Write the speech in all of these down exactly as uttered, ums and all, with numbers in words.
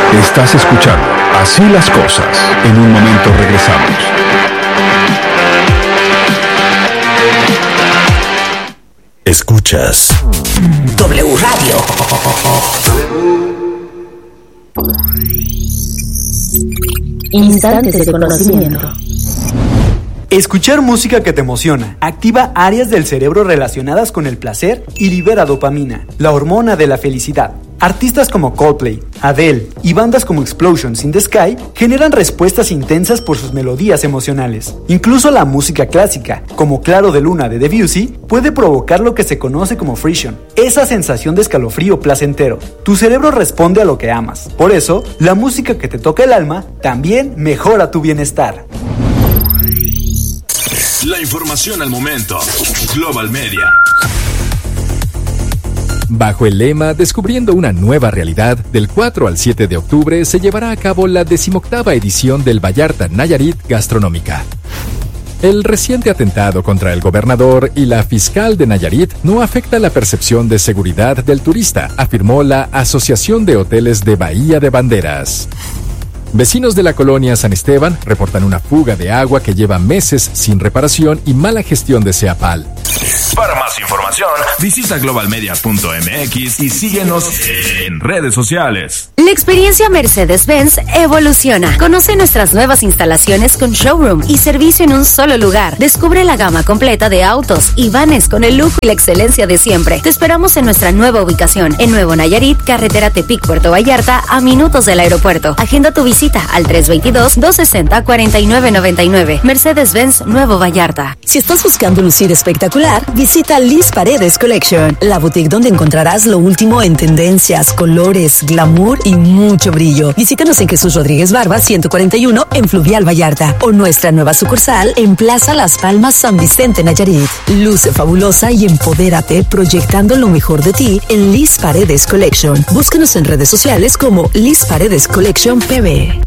Estás escuchando Así las Cosas. En un momento regresamos. Escuchas W Radio. Instantes de conocimiento. Escuchar música que te emociona activa áreas del cerebro relacionadas con el placer y libera dopamina, la hormona de la felicidad. Artistas como Coldplay, Adele y bandas como Explosions in the Sky generan respuestas intensas por sus melodías emocionales. Incluso la música clásica, como Claro de Luna de Debussy, puede provocar lo que se conoce como frisson, esa sensación de escalofrío placentero. Tu cerebro responde a lo que amas. Por eso, la música que te toca el alma también mejora tu bienestar. La información al momento. Global Media. Bajo el lema Descubriendo una nueva realidad, del cuatro al siete de octubre se llevará a cabo la decimoctava edición del Vallarta Nayarit Gastronómica. El reciente atentado contra el gobernador y la fiscal de Nayarit no afecta la percepción de seguridad del turista, afirmó la Asociación de Hoteles de Bahía de Banderas. Vecinos de la colonia San Esteban reportan una fuga de agua que lleva meses sin reparación y mala gestión de Ceapal. Para más información, visita global media punto m x y síguenos en redes sociales. La experiencia Mercedes-Benz evoluciona. Conoce nuestras nuevas instalaciones con showroom y servicio en un solo lugar. Descubre la gama completa de autos y vanes con el lujo y la excelencia de siempre. Te esperamos en nuestra nueva ubicación, en Nuevo Nayarit, carretera Tepic, Puerto Vallarta, a minutos del aeropuerto. Agenda tu visita al tres dos dos, dos seis cero, cuatro nueve nueve nueve. Mercedes-Benz Nuevo Vallarta. Si estás buscando lucir espectacular, visita Liz Paredes Collection, la boutique donde encontrarás lo último en tendencias, colores, glamour y mucho brillo. Visítanos en Jesús Rodríguez Barba ciento cuarenta y uno en Fluvial Vallarta o nuestra nueva sucursal en Plaza Las Palmas San Vicente Nayarit. Luce fabulosa y empodérate proyectando lo mejor de ti en Liz Paredes Collection. Búscanos en redes sociales como Liz Paredes Collection P B.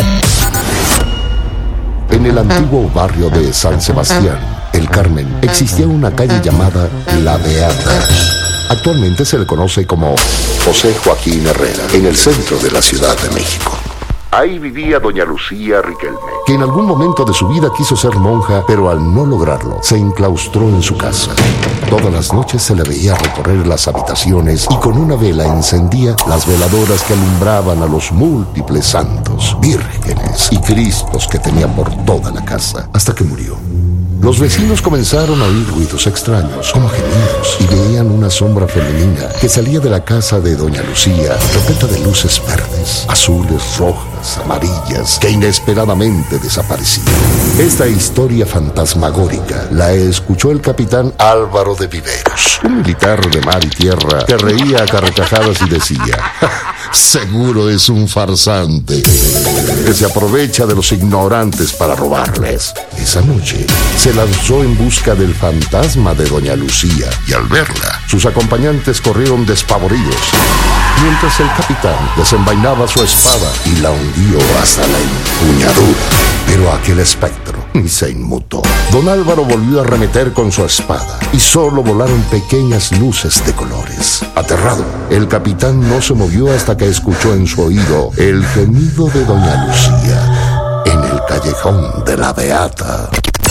En el antiguo barrio de San Sebastián, El Carmen, existía una calle llamada La Beata. Actualmente se le conoce como José Joaquín Herrera, en el centro de la Ciudad de México. Ahí vivía doña Lucía Riquelme, que en algún momento de su vida quiso ser monja, pero al no lograrlo, se enclaustró en su casa. Todas las noches se le veía recorrer las habitaciones y con una vela encendía las veladoras que alumbraban a los múltiples santos, vírgenes y cristos que tenía por toda la casa, hasta que murió. Los vecinos comenzaron a oír ruidos extraños, como gemidos, y veían una sombra femenina que salía de la casa de doña Lucía, repleta de luces verdes, azules, rojas, amarillas, que inesperadamente desaparecían. Esta historia fantasmagórica la escuchó el capitán Álvaro de Viveros, un militar de mar y tierra que reía a carcajadas y decía: seguro es un farsante que se aprovecha de los ignorantes para robarles. Esa noche se lanzó en busca del fantasma de doña Lucía y al verla, sus acompañantes corrieron despavoridos, mientras el capitán desenvainaba su espada y la hundió hasta la empuñadura. Pero aquel espectro ni se inmutó. Don Álvaro volvió a arremeter con su espada y solo volaron pequeñas luces de colores. Aterrado, el capitán no se movió hasta que escuchó en su oído el gemido de doña Lucía en el callejón de la Beata.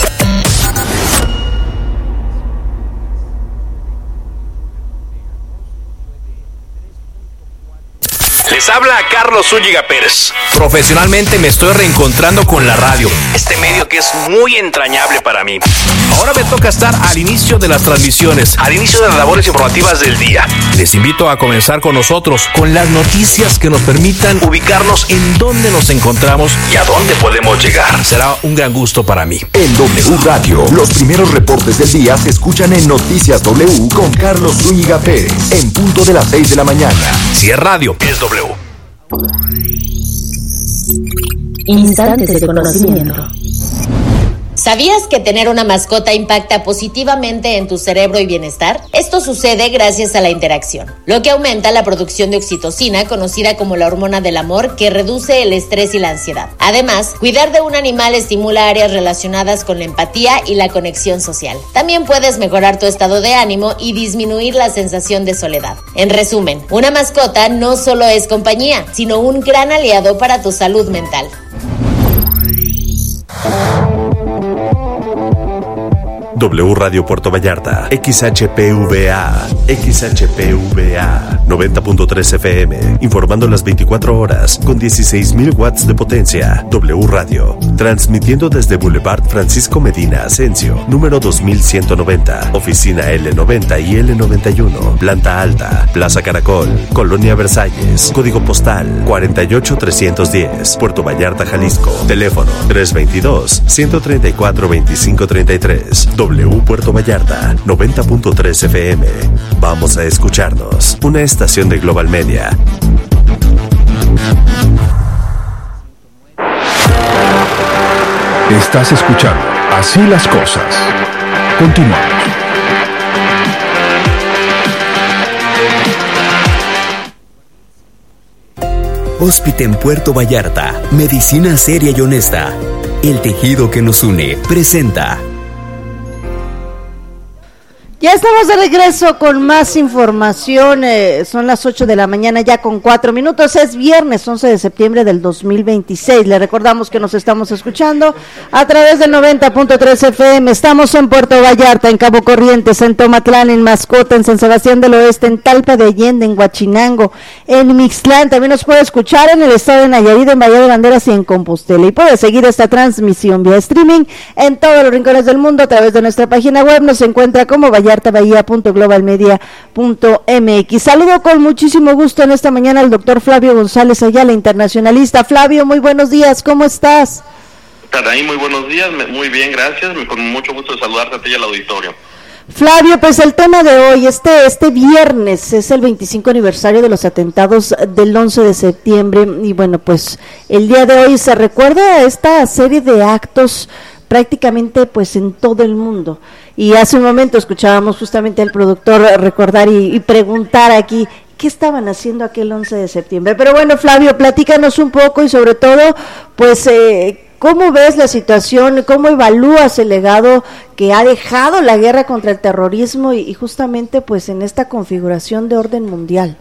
Les habla Carlos Zúñiga Pérez. Profesionalmente me estoy reencontrando con la radio, este medio que es muy entrañable para mí. Ahora me toca estar al inicio de las transmisiones, al inicio de las labores informativas del día. Les invito a comenzar con nosotros, con las noticias que nos permitan ubicarnos en dónde nos encontramos y a dónde podemos llegar. Será un gran gusto para mí. En W Radio, los primeros reportes del día se escuchan en Noticias W con Carlos Zúñiga Pérez, en punto de las seis de la mañana. Si es radio, es W. Instantes de conocimiento. ¿Sabías que tener una mascota impacta positivamente en tu cerebro y bienestar? Esto sucede gracias a la interacción, lo que aumenta la producción de oxitocina, conocida como la hormona del amor, que reduce el estrés y la ansiedad. Además, cuidar de un animal estimula áreas relacionadas con la empatía y la conexión social. También puedes mejorar tu estado de ánimo y disminuir la sensación de soledad. En resumen, una mascota no solo es compañía, sino un gran aliado para tu salud mental. W Radio Puerto Vallarta, X H P V A, X H P V A, noventa punto tres F M, informando las veinticuatro horas, con dieciséis mil watts de potencia. W Radio, transmitiendo desde Boulevard Francisco Medina Asensio, número dos mil ciento noventa, oficina L noventa y L noventa y uno, planta alta, Plaza Caracol, Colonia Versalles, código postal cuarenta y ocho trescientos diez, Puerto Vallarta, Jalisco, teléfono tres veintidós, ciento treinta y cuatro, veinticinco treinta y tres. W Puerto Vallarta, noventa punto tres F M. Vamos a escucharnos. Una estación de Global Media. Estás escuchando Así las Cosas. Continuamos. Hóspite en Puerto Vallarta. Medicina seria y honesta. El tejido que nos une. Presenta. Ya estamos de regreso con más información, eh, son las ocho de la mañana ya con cuatro minutos, es viernes once de septiembre del dos mil veintiséis, le recordamos que nos estamos escuchando a través del noventa punto tres F M, estamos en Puerto Vallarta, en Cabo Corrientes, en Tomatlán, en Mascota, en San Sebastián del Oeste, en Talpa de Allende, en Huachinango, en Mixtlán, también nos puede escuchar en el estado de Nayarit, en Bahía de Banderas y en Compostela, y puede seguir esta transmisión vía streaming en todos los rincones del mundo a través de nuestra página web, nos encuentra como Vallarta bahía punto global media punto m x. Saludo con muchísimo gusto en esta mañana al doctor Flavio González Ayala, internacionalista. Flavio, muy buenos días, ¿cómo estás? Tadaí, muy buenos días, muy bien, gracias, con mucho gusto de saludarte a ti y al auditorio. Flavio, pues el tema de hoy, este este viernes es el veinticinco aniversario de los atentados del once de septiembre y bueno, pues el día de hoy se recuerda esta serie de actos prácticamente pues en todo el mundo. Y hace un momento escuchábamos justamente al productor recordar y, y preguntar aquí qué estaban haciendo aquel once de septiembre. Pero bueno, Flavio, platícanos un poco y sobre todo, pues, eh, ¿cómo ves la situación? ¿Cómo evalúas el legado que ha dejado la guerra contra el terrorismo y, y justamente pues en esta configuración de orden mundial?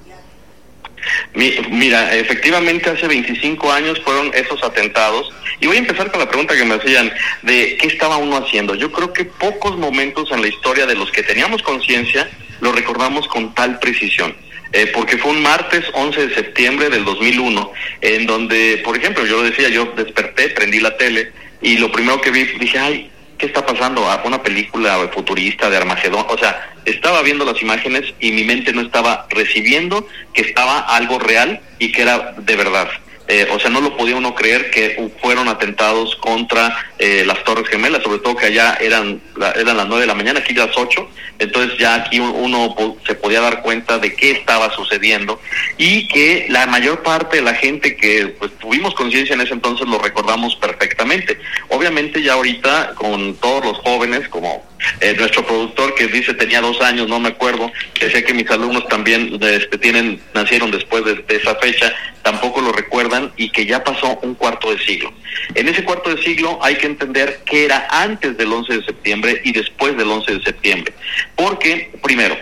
Mira, efectivamente hace veinticinco años fueron esos atentados y voy a empezar con la pregunta que me hacían de qué estaba uno haciendo. Yo creo que pocos momentos en la historia de los que teníamos conciencia lo recordamos con tal precisión. Eh, porque fue un martes once de septiembre del dos mil uno, en donde, por ejemplo, yo lo decía, yo desperté, prendí la tele y lo primero que vi, dije, ay, ¿qué está pasando? Ah, una película futurista de Armagedón. O sea, estaba viendo las imágenes y mi mente no estaba recibiendo que estaba algo real y que era de verdad. Eh, o sea, no lo podía uno creer que fueron atentados contra eh, las Torres Gemelas, sobre todo que allá eran eran las nueve de la mañana, aquí las ocho, entonces ya aquí uno se podía dar cuenta de qué estaba sucediendo y que la mayor parte de la gente que pues tuvimos conciencia en ese entonces lo recordamos perfectamente. Obviamente ya ahorita con todos los jóvenes, como eh, nuestro productor que dice tenía dos años, no me acuerdo, que decía que mis alumnos también este, tienen nacieron después de, de esa fecha, tampoco lo recuerdan y que ya pasó un cuarto de siglo. En ese cuarto de siglo hay que entender qué era antes del once de septiembre y después del once de septiembre. Porque, primero,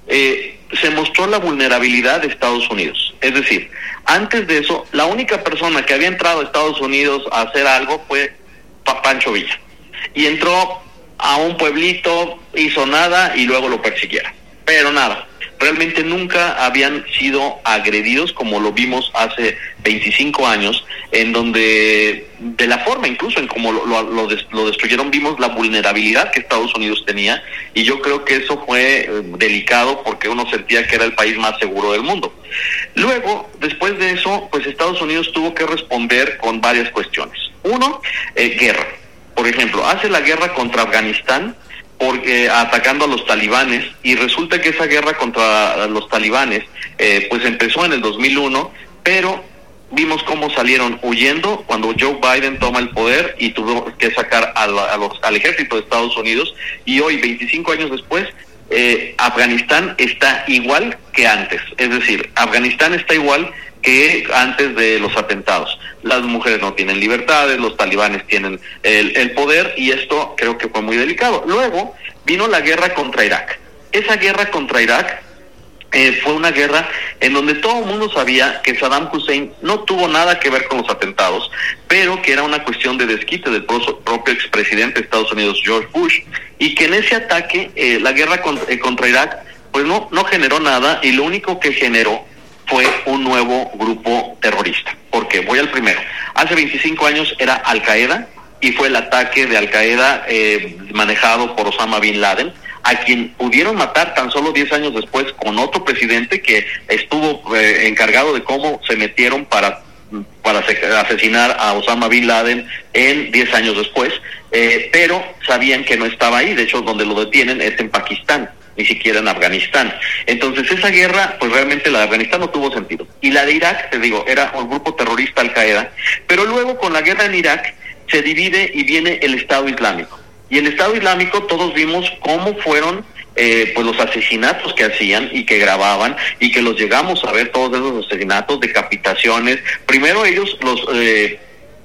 eh, se mostró la vulnerabilidad de Estados Unidos. Es decir, antes de eso, la única persona que había entrado a Estados Unidos a hacer algo fue Pancho Villa. Y entró a un pueblito, hizo nada y luego lo persiguieron. Pero nada. Realmente nunca habían sido agredidos como lo vimos hace veinticinco años, en donde de la forma incluso en como lo, lo, lo, des, lo destruyeron vimos la vulnerabilidad que Estados Unidos tenía y yo creo que eso fue eh, delicado porque uno sentía que era el país más seguro del mundo. Luego, después de eso, pues Estados Unidos tuvo que responder con varias cuestiones. Uno, eh, guerra. Por ejemplo, hace la guerra contra Afganistán porque atacando a los talibanes y resulta que esa guerra contra los talibanes eh, pues empezó en el dos mil uno, pero vimos cómo salieron huyendo cuando Joe Biden toma el poder y tuvo que sacar a la, a los, al ejército de Estados Unidos, y hoy, veinticinco años después, eh, Afganistán está igual que antes. Es decir, Afganistán está igual que antes de los atentados. Las mujeres no tienen libertades, los talibanes tienen el, el poder, y esto creo que fue muy delicado. Luego vino la guerra contra Irak. Esa guerra contra Irak eh, fue una guerra en donde todo el mundo sabía que Saddam Hussein no tuvo nada que ver con los atentados, pero que era una cuestión de desquite del pro- propio expresidente de Estados Unidos, George Bush, y que en ese ataque, eh, la guerra con, eh, contra Irak, pues no, no generó nada, y lo único que generó fue un nuevo grupo terrorista. Porque voy al primero. Hace veinticinco años era Al Qaeda, y fue el ataque de Al Qaeda eh, manejado por Osama Bin Laden, a quien pudieron matar tan solo diez años después con otro presidente que estuvo eh, encargado de cómo se metieron para para asesinar a Osama Bin Laden en diez años después, eh, pero sabían que no estaba ahí. De hecho, donde lo detienen es en Pakistán, ni siquiera en Afganistán. Entonces esa guerra, pues realmente la de Afganistán no tuvo sentido. Y la de Irak, te digo, era un grupo terrorista Al Qaeda, pero luego con la guerra en Irak se divide y viene el Estado Islámico. Y el Estado Islámico, todos vimos cómo fueron eh, pues los asesinatos que hacían y que grababan, y que los llegamos a ver, todos esos asesinatos, decapitaciones. Primero ellos, los eh,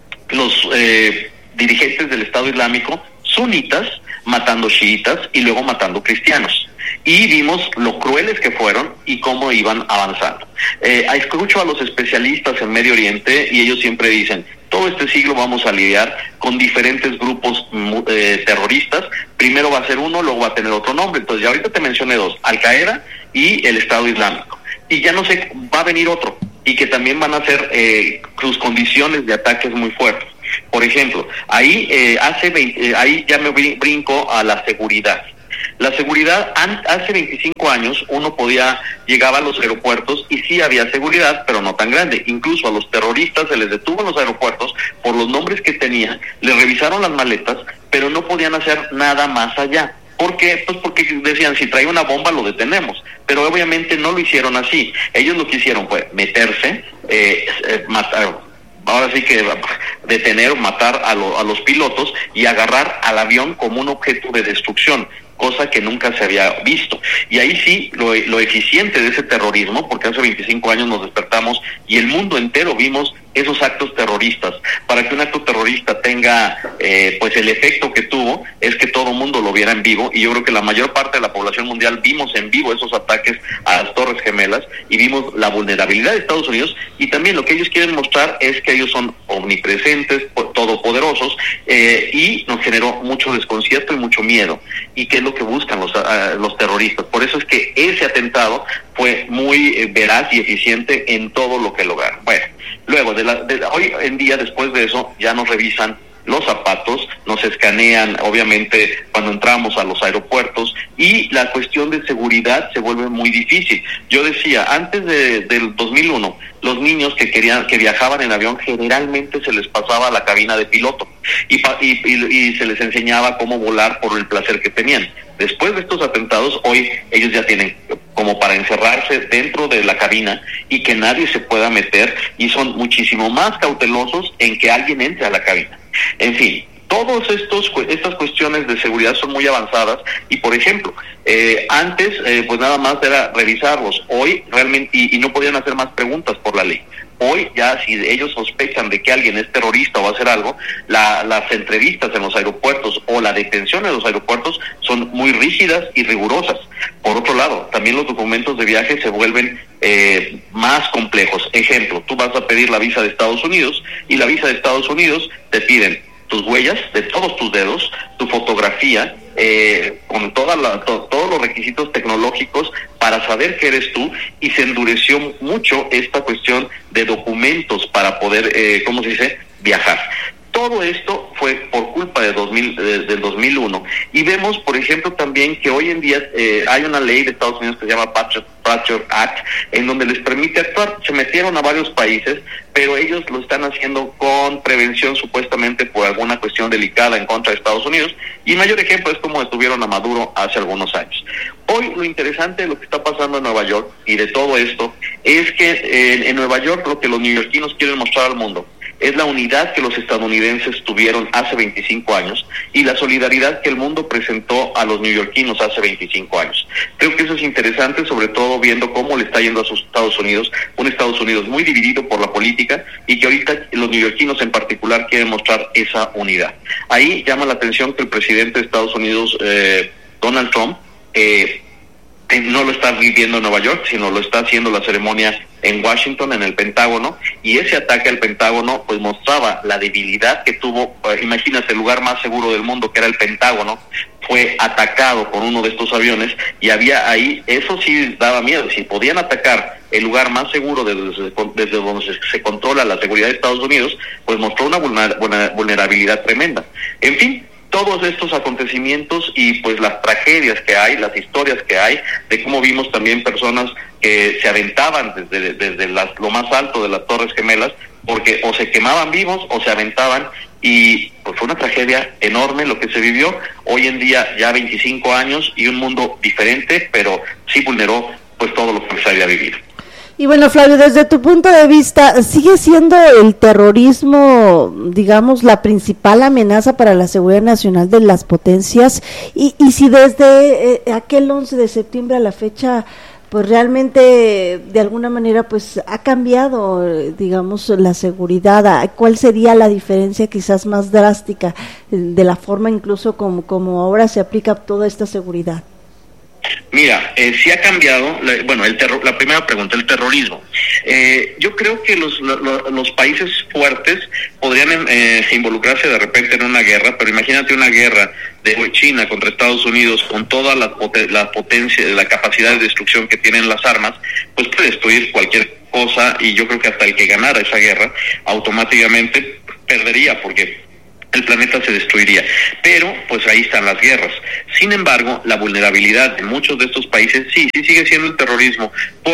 los eh, dirigentes del Estado Islámico, sunitas, matando chiitas y luego matando cristianos. Y vimos lo crueles que fueron y cómo iban avanzando. Eh, escucho a los especialistas en Medio Oriente y ellos siempre dicen, todo este siglo vamos a lidiar con diferentes grupos eh, terroristas. Primero va a ser uno, luego va a tener otro nombre. Entonces ya ahorita te mencioné dos, Al Qaeda y el Estado Islámico. Y ya no sé, va a venir otro, y que también van a ser eh, sus condiciones de ataques muy fuertes. Por ejemplo, ahí eh, hace veinte, eh, ahí ya me brinco a la seguridad. La seguridad, hace veinticinco años uno podía, llegaba a los aeropuertos y sí había seguridad, pero no tan grande. Incluso a los terroristas se les detuvo en los aeropuertos por los nombres que tenían, les revisaron las maletas, pero no podían hacer nada más allá. ¿Por qué? Pues porque decían, si trae una bomba lo detenemos, pero obviamente no lo hicieron así. Ellos lo que hicieron fue meterse, eh, eh, matar, ahora sí que detener, matar a, lo, a los pilotos y agarrar al avión como un objeto de destrucción, cosa que nunca se había visto. Y ahí sí, lo, lo eficiente de ese terrorismo, porque hace veinticinco años nos despertamos y el mundo entero vimos esos actos terroristas. Para que un acto terrorista tenga eh, pues el efecto que tuvo, es que todo el mundo lo viera en vivo, y yo creo que la mayor parte de la población mundial vimos en vivo esos ataques a las Torres Gemelas, y vimos la vulnerabilidad de Estados Unidos, y también lo que ellos quieren mostrar es que ellos son omnipresentes, todopoderosos, eh, y nos generó mucho desconcierto y mucho miedo. ¿Y qué es lo que buscan los, uh, los terroristas? Por eso es que ese atentado fue muy eh, veraz y eficiente en todo lo que lograron. Bueno, luego, de la, de la, hoy en día, después de eso, ya nos revisan los zapatos, nos escanean, obviamente, cuando entramos a los aeropuertos, y la cuestión de seguridad se vuelve muy difícil. Yo decía, antes de, del dos mil uno, los niños que querían que viajaban en avión, generalmente se les pasaba a la cabina de piloto, y, y, y, y se les enseñaba cómo volar por el placer que tenían. Después de estos atentados, hoy ellos ya tienen como para encerrarse dentro de la cabina y que nadie se pueda meter, y son muchísimo más cautelosos en que alguien entre a la cabina. En fin, todos estos estas cuestiones de seguridad son muy avanzadas, y por ejemplo, eh, antes eh, pues nada más era revisarlos, hoy realmente, y, y no podían hacer más preguntas por la ley. Hoy ya, si ellos sospechan de que alguien es terrorista o va a hacer algo, la, las entrevistas en los aeropuertos o la detención en los aeropuertos son muy rígidas y rigurosas. Por otro lado, también los documentos de viaje se vuelven eh, más complejos. Ejemplo, tú vas a pedir la visa de Estados Unidos, y la visa de Estados Unidos te piden tus huellas de todos tus dedos, tu fotografía, eh, con toda la, to, todos los requisitos tecnológicos para saber que eres tú, y se endureció mucho esta cuestión de documentos para poder, eh, ¿cómo se dice?, viajar. Todo esto fue por culpa de dos mil, de, del dos mil uno. Y vemos, por ejemplo, también que hoy en día eh, hay una ley de Estados Unidos que se llama Patriot, Patriot Act, en donde les permite actuar. Se metieron a varios países, pero ellos lo están haciendo con prevención, supuestamente por alguna cuestión delicada en contra de Estados Unidos. Y el mayor ejemplo es como detuvieron a Maduro hace algunos años. Hoy lo interesante de lo que está pasando en Nueva York y de todo esto es que eh, en Nueva York lo que los neoyorquinos quieren mostrar al mundo es la unidad que los estadounidenses tuvieron hace veinticinco años y la solidaridad que el mundo presentó a los neoyorquinos hace veinticinco años. Creo que eso es interesante, sobre todo viendo cómo le está yendo a sus Estados Unidos, un Estados Unidos muy dividido por la política y que ahorita los neoyorquinos en particular quieren mostrar esa unidad. Ahí llama la atención que el presidente de Estados Unidos, eh, Donald Trump, eh, no lo está viviendo en Nueva York, sino lo está haciendo la ceremonia en Washington, en el Pentágono, y ese ataque al Pentágono pues mostraba la debilidad que tuvo. Eh, imagínate, el lugar más seguro del mundo, que era el Pentágono, fue atacado por uno de estos aviones, y había ahí, eso sí daba miedo, si podían atacar el lugar más seguro desde, desde donde se, se controla la seguridad de Estados Unidos, pues mostró una vulnerabilidad tremenda. En fin, todos estos acontecimientos y pues las tragedias que hay, las historias que hay, de cómo vimos también personas que se aventaban desde, desde las, lo más alto de las Torres Gemelas, porque o se quemaban vivos o se aventaban, y pues fue una tragedia enorme lo que se vivió. Hoy en día ya veinticinco años y un mundo diferente, pero sí vulneró pues todo lo que se había vivido. Y bueno, Flavio, desde tu punto de vista, ¿sigue siendo el terrorismo, digamos, la principal amenaza para la seguridad nacional de las potencias? Y, y si desde eh, aquel once de septiembre a la fecha, pues realmente de alguna manera pues ha cambiado, digamos, la seguridad, ¿cuál sería la diferencia quizás más drástica de la forma incluso como, como ahora se aplica toda esta seguridad? Mira, eh, sí ha cambiado, la, bueno, el terror, la primera pregunta, el terrorismo. Eh, yo creo que los, los, los países fuertes podrían eh, involucrarse de repente en una guerra, pero imagínate una guerra de China contra Estados Unidos con toda la, la potencia, la capacidad de destrucción que tienen las armas, pues puede destruir cualquier cosa, y yo creo que hasta el que ganara esa guerra automáticamente perdería, porque el planeta se destruiría. Pero pues ahí están las guerras. Sin embargo, la vulnerabilidad de muchos de estos países sí, sí sigue siendo el terrorismo,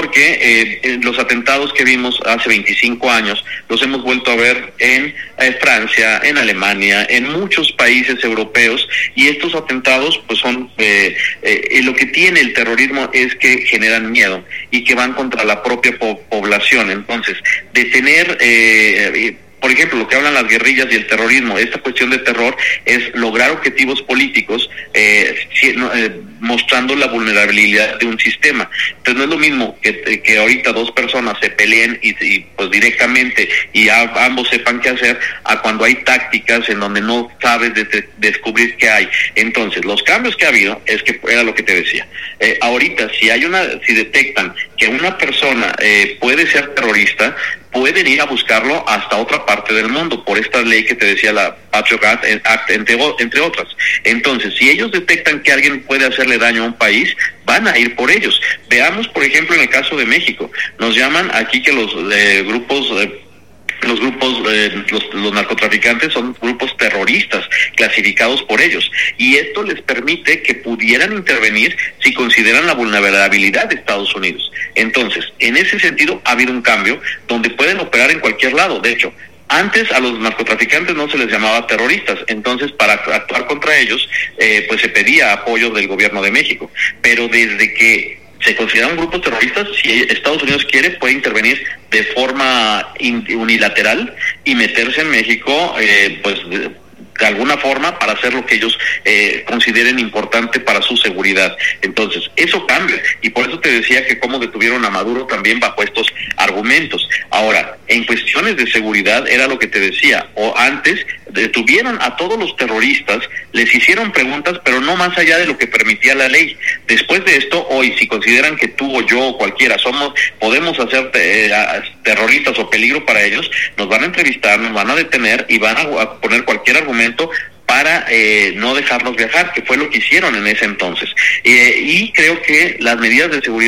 porque eh, los atentados que vimos hace veinticinco años los hemos vuelto a ver en eh, Francia, en Alemania, en muchos países europeos, y estos atentados pues son eh, eh, lo que tiene el terrorismo es que generan miedo y que van contra la propia po- población. Entonces, detener eh, por ejemplo, lo que hablan las guerrillas y el terrorismo, esta cuestión de terror es lograr objetivos políticos eh, eh, mostrando la vulnerabilidad de un sistema. Entonces no es lo mismo que, que ahorita dos personas se peleen y, y pues directamente y a, ambos sepan qué hacer, a cuando hay tácticas en donde no sabes de, de, descubrir qué hay. Entonces los cambios que ha habido es que era lo que te decía. Eh, ahorita si hay una, si detectan que una persona eh, puede ser terrorista, pueden ir a buscarlo hasta otra parte del mundo por esta ley que te decía, la Patriot Act, entre, entre otras. Entonces, si ellos detectan que alguien puede hacerle daño a un país, van a ir por ellos. Veamos, por ejemplo, en el caso de México, nos llaman aquí que los eh, grupos... Eh, los grupos, eh, los, los narcotraficantes son grupos terroristas clasificados por ellos, y esto les permite que pudieran intervenir si consideran la vulnerabilidad de Estados Unidos. Entonces, en ese sentido ha habido un cambio donde pueden operar en cualquier lado. De hecho, antes a los narcotraficantes no se les llamaba terroristas, entonces para actuar contra ellos eh, pues se pedía apoyo del gobierno de México, pero desde que se consideran grupos terroristas, si Estados Unidos quiere puede intervenir de forma unilateral y meterse en México eh, pues de, de alguna forma para hacer lo que ellos eh, consideren importante para su seguridad. Entonces eso cambia, y por eso te decía que cómo detuvieron a Maduro también bajo estos argumentos. Ahora, en cuestiones de seguridad era lo que te decía, o antes detuvieron a todos los terroristas, les hicieron preguntas, pero no más allá de lo que permitía la ley. Después de esto, hoy, si consideran que tú o yo o cualquiera somos, podemos hacer eh, terroristas o peligro para ellos, nos van a entrevistar, nos van a detener y van a, a poner cualquier argumento para eh, no dejarnos viajar, que fue lo que hicieron en ese entonces. Eh, y creo que las medidas de seguridad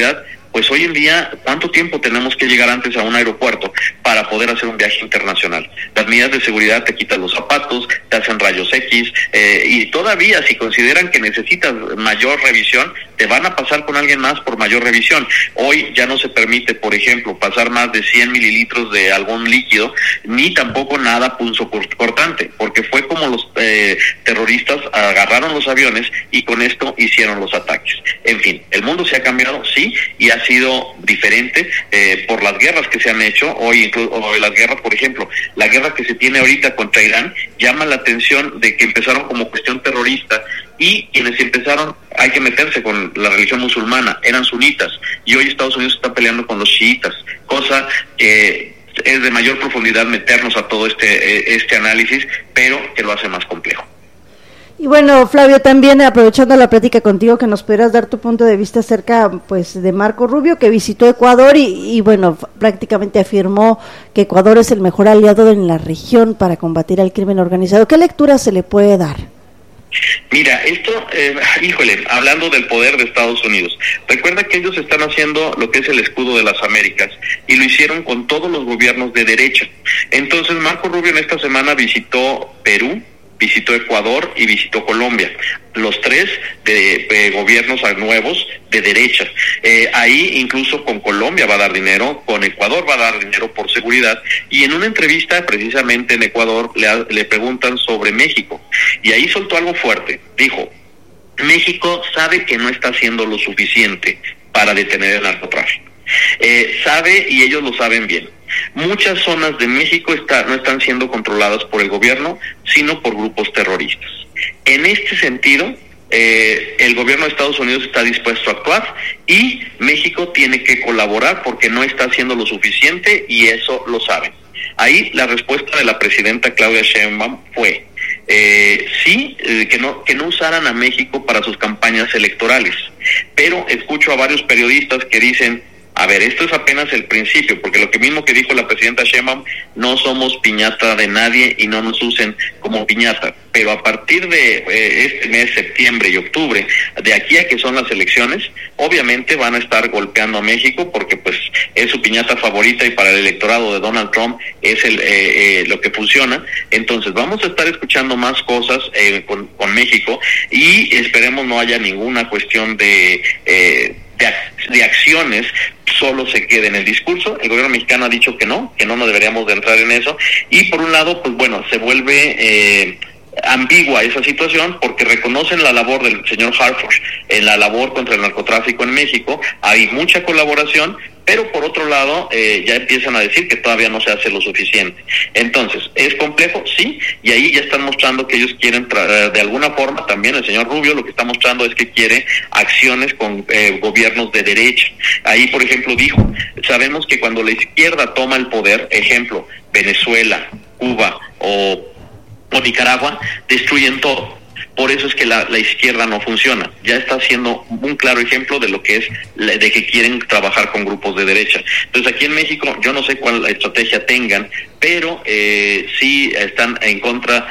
Pues hoy en día, ¿cuánto tiempo tenemos que llegar antes a un aeropuerto para poder hacer un viaje internacional? Las medidas de seguridad te quitan los zapatos, te hacen rayos X, eh, y todavía si consideran que necesitas mayor revisión, te van a pasar con alguien más por mayor revisión. Hoy ya no se permite, por ejemplo, pasar más de cien mililitros de algún líquido, ni tampoco nada punzocortante, porque fue como los eh, terroristas agarraron los aviones y con esto hicieron los ataques. En fin, el mundo se ha cambiado, sí, y ha sido diferente eh, por las guerras que se han hecho. Hoy, incluso las guerras, por ejemplo, la guerra que se tiene ahorita contra Irán llama la atención de que empezaron como cuestión terrorista, y quienes empezaron, hay que meterse con la religión musulmana, eran sunitas, y hoy Estados Unidos está peleando con los chiitas, cosa que es de mayor profundidad meternos a todo este, este análisis, pero que lo hace más complejo. Y bueno, Flavio, también aprovechando la plática contigo, que nos pudieras dar tu punto de vista acerca pues de Marco Rubio, que visitó Ecuador y, y bueno, prácticamente afirmó que Ecuador es el mejor aliado en la región para combatir al crimen organizado. ¿Qué lectura se le puede dar? Mira, esto, eh, híjole, hablando del poder de Estados Unidos, recuerda que ellos están haciendo lo que es el escudo de las Américas, y lo hicieron con todos los gobiernos de derecha. Entonces, Marco Rubio en esta semana visitó Perú, visitó Ecuador y visitó Colombia, los tres de, de gobiernos nuevos de derecha. Eh, ahí incluso con Colombia va a dar dinero, con Ecuador va a dar dinero por seguridad, y en una entrevista precisamente en Ecuador le, le preguntan sobre México, y ahí soltó algo fuerte. Dijo, México sabe que no está haciendo lo suficiente para detener el narcotráfico. Eh, sabe, y ellos lo saben bien, muchas zonas de México está, no están siendo controladas por el gobierno, sino por grupos terroristas. En este sentido, eh, el gobierno de Estados Unidos está dispuesto a actuar, y México tiene que colaborar porque no está haciendo lo suficiente, y eso lo saben. Ahí la respuesta de la presidenta Claudia Sheinbaum fue eh, sí, eh, que no que no usaran a México para sus campañas electorales, pero escucho a varios periodistas que dicen, a ver, esto es apenas el principio, porque lo que mismo que dijo la presidenta Sheinbaum, no somos piñata de nadie y no nos usen como piñata, pero a partir de eh, este mes, septiembre y octubre, de aquí a que son las elecciones, obviamente van a estar golpeando a México, porque pues es su piñata favorita, y para el electorado de Donald Trump es el eh, eh, lo que funciona. Entonces vamos a estar escuchando más cosas eh, con, con México, y esperemos no haya ninguna cuestión de... Eh, De, de acciones, solo se quede en el discurso. El gobierno mexicano ha dicho que no, que no nos deberíamos de entrar en eso, y por un lado, pues bueno, se vuelve eh, ambigua esa situación, porque reconocen la labor del señor Harfuch en la labor contra el narcotráfico en México, hay mucha colaboración, pero por otro lado eh, ya empiezan a decir que todavía no se hace lo suficiente. Entonces, ¿es complejo? Sí, y ahí ya están mostrando que ellos quieren traer, de alguna forma, también el señor Rubio lo que está mostrando es que quiere acciones con eh, gobiernos de derecha. Ahí, por ejemplo, dijo, sabemos que cuando la izquierda toma el poder, ejemplo, Venezuela, Cuba o, o Nicaragua, destruyen todo. Por eso es que la, la izquierda no funciona. Ya está siendo un claro ejemplo de lo que es, de que quieren trabajar con grupos de derecha. Entonces aquí en México, yo no sé cuál estrategia tengan, pero eh, sí están en contra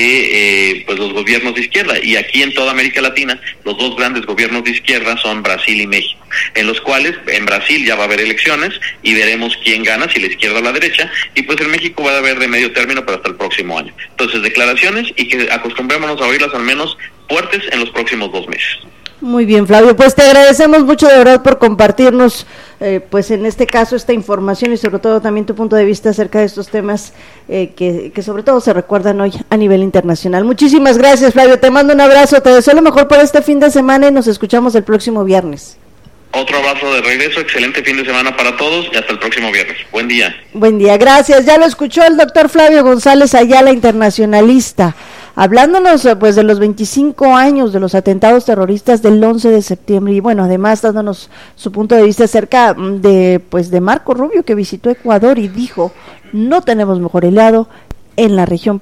de eh, pues los gobiernos de izquierda, y aquí en toda América Latina los dos grandes gobiernos de izquierda son Brasil y México, en los cuales en Brasil ya va a haber elecciones y veremos quién gana, si la izquierda o la derecha, y pues en México va a haber de medio término pero hasta el próximo año. Entonces declaraciones, y que acostumbrémonos a oírlas al menos fuertes en los próximos dos meses. Muy bien, Flavio, pues te agradecemos mucho de verdad por compartirnos, eh, pues en este caso, esta información, y sobre todo también tu punto de vista acerca de estos temas eh, que, que sobre todo se recuerdan hoy a nivel internacional. Muchísimas gracias, Flavio, te mando un abrazo, te deseo lo mejor para este fin de semana y nos escuchamos el próximo viernes. Otro abrazo de regreso, excelente fin de semana para todos y hasta el próximo viernes. Buen día. Buen día, gracias. Ya lo escuchó el doctor Flavio González Ayala, internacionalista, hablándonos pues de los veinticinco años de los atentados terroristas del once de septiembre, y bueno, además dándonos su punto de vista acerca de pues de Marco Rubio, que visitó Ecuador y dijo, no tenemos mejor aliado en la región.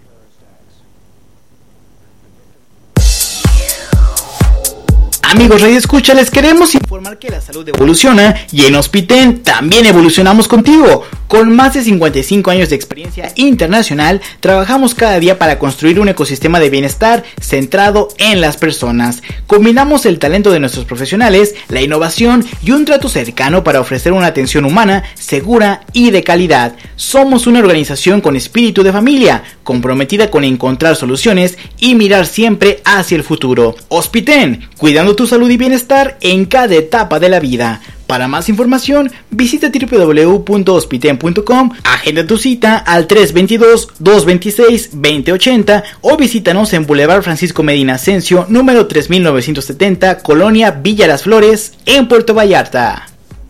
Amigos Radio Escucha, les queremos informar que la salud evoluciona y en Hospiten también evolucionamos contigo. Con más de cincuenta y cinco años de experiencia internacional, trabajamos cada día para construir un ecosistema de bienestar centrado en las personas. Combinamos el talento de nuestros profesionales, la innovación y un trato cercano para ofrecer una atención humana, segura y de calidad. Somos una organización con espíritu de familia, comprometida con encontrar soluciones y mirar siempre hacia el futuro. Hospiten, cuidando tu salud y bienestar en cada etapa de la vida. Para más información, visita doble u doble u doble u punto hospiten punto com, agenda tu cita al tres dos dos, dos dos seis, dos cero ocho cero o visítanos en Boulevard Francisco Medina Ascencio, número tres mil novecientos setenta, Colonia Villa Las Flores, en Puerto Vallarta.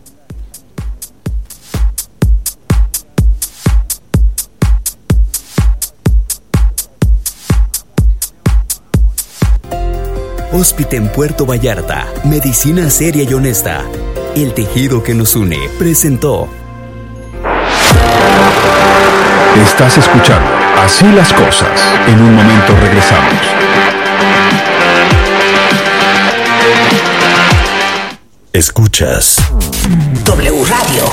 Hospiten Puerto Vallarta, medicina seria y honesta. El tejido que nos une presentó. Estás escuchando Así las Cosas. En un momento regresamos. Escuchas W Radio.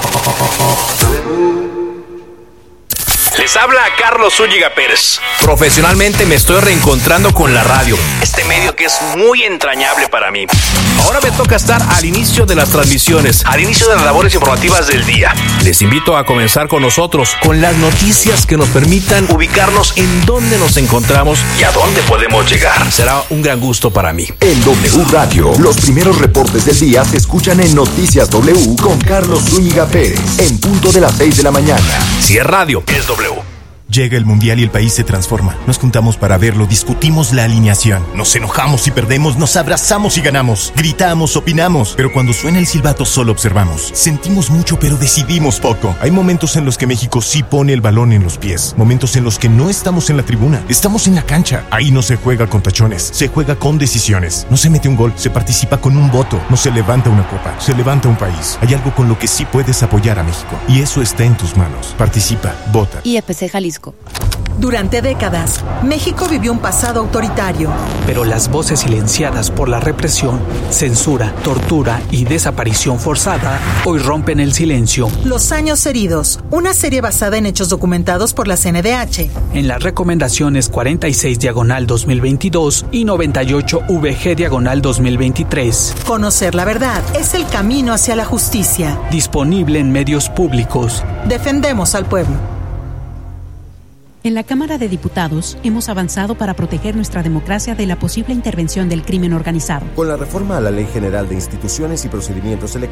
Les habla Carlos Zúñiga Pérez. Profesionalmente me estoy reencontrando con la radio, este medio que es muy entrañable para mí. Ahora me toca estar al inicio de las transmisiones, al inicio de las labores informativas del día. Les invito a comenzar con nosotros, con las noticias que nos permitan ubicarnos en dónde nos encontramos y a dónde podemos llegar. Será un gran gusto para mí. En W Radio, los primeros reportes del día se escuchan en Noticias W con Carlos Zúñiga Pérez, en punto de las seis de la mañana. Si es radio, es W. Llega el Mundial y el país se transforma. Nos juntamos para verlo, discutimos la alineación. Nos enojamos y perdemos, nos abrazamos y ganamos. Gritamos, opinamos. Pero cuando suena el silbato solo observamos. Sentimos mucho pero decidimos poco. Hay momentos en los que México sí pone el balón en los pies. Momentos en los que no estamos en la tribuna. Estamos en la cancha. Ahí no se juega con tachones. Se juega con decisiones. No se mete un gol, se participa con un voto. No se levanta una copa, se levanta un país. Hay algo con lo que sí puedes apoyar a México. Y eso está en tus manos. Participa, vota. I E P C Jalisco. Durante décadas, México vivió un pasado autoritario. Pero las voces silenciadas por la represión, censura, tortura y desaparición forzada hoy rompen el silencio. Los años heridos, una serie basada en hechos documentados por la C N D H. En las recomendaciones cuarenta y seis diagonal dos mil veintidós y noventa y ocho V G diagonal dos mil veintitrés. Conocer la verdad es el camino hacia la justicia. Disponible en medios públicos. Defendemos al pueblo. En la Cámara de Diputados hemos avanzado para proteger nuestra democracia de la posible intervención del crimen organizado. Con la reforma a la Ley General de Instituciones y Procedimientos Electorales